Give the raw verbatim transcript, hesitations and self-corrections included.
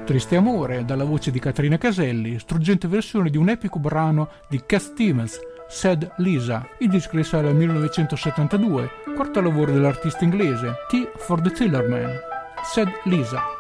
Triste amore, dalla voce di Caterina Caselli, struggente versione di un epico brano di Cat Stevens, Sad Lisa. Il disco risale al millenovecentosettantadue, quarto lavoro dell'artista inglese, Tea for the Tillerman, Sad Lisa.